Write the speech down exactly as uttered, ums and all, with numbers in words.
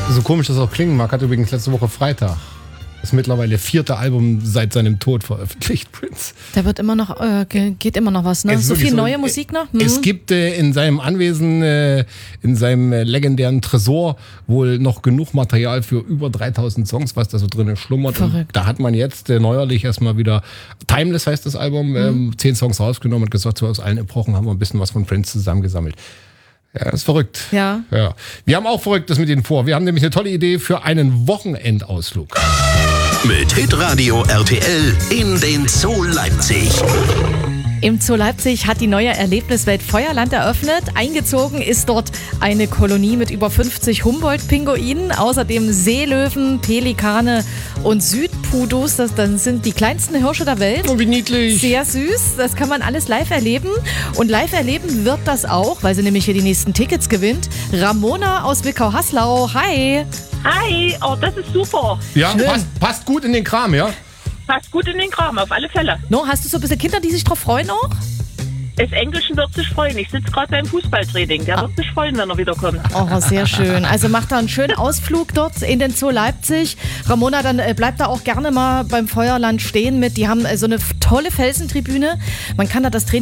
So komisch das auch klingen mag, hat übrigens letzte Woche Freitag das mittlerweile vierte Album seit seinem Tod veröffentlicht, Prince. Da wird immer noch, äh, geht immer noch was, ne? So viel so, neue Musik noch? Hm. Es gibt äh, in seinem Anwesen, äh, in seinem äh, legendären Tresor wohl noch genug Material für über dreitausend Songs, was da so drin schlummert. Verrückt. Da hat man jetzt äh, neuerlich erstmal wieder, Timeless heißt das Album, ähm, mhm. zehn Songs rausgenommen und gesagt, so aus allen Epochen haben wir ein bisschen was von Prince zusammengesammelt. Ja, das ist verrückt. Ja. ja. Wir haben auch Verrücktes mit Ihnen vor. Wir haben nämlich eine tolle Idee für einen Wochenendausflug. Mit Hitradio R T L in den Zoo Leipzig. Im Zoo Leipzig hat die neue Erlebniswelt Feuerland eröffnet. Eingezogen ist dort eine Kolonie mit über fünfzig Humboldt-Pinguinen, außerdem Seelöwen, Pelikane und Südpudus. Das dann sind die kleinsten Hirsche der Welt. Oh, wie niedlich. Sehr süß. Das kann man alles live erleben. Und live erleben wird das auch, weil sie nämlich hier die nächsten Tickets gewinnt. Ramona aus Wickau-Haslau. Hi. Hi, oh, das ist super. Ja, passt, passt gut in den Kram, ja? Passt gut in den Kram, auf alle Fälle. No, hast du so ein bisschen Kinder, die sich drauf freuen auch? Das Englischen wird sich freuen. Ich sitze gerade beim Fußballtraining. Der ah. wird sich freuen, wenn er wiederkommt. Oh, sehr schön. Also macht da einen schönen Ausflug dort in den Zoo Leipzig. Ramona, dann äh, bleibt da auch gerne mal beim Feuerland stehen mit. Die haben äh, so eine tolle Felsentribüne. Man kann da das Training